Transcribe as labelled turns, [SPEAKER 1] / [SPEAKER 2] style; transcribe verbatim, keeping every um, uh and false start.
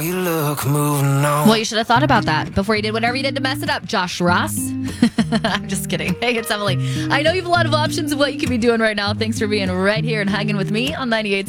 [SPEAKER 1] You look moving on.
[SPEAKER 2] Well, you should have thought about that before you did whatever you did to mess it up, Josh Ross. I'm just kidding. Hey, it's Emily. I know you have a lot of options of what you could be doing right now. Thanks for being right here and hanging with me on ninety-eight point seven.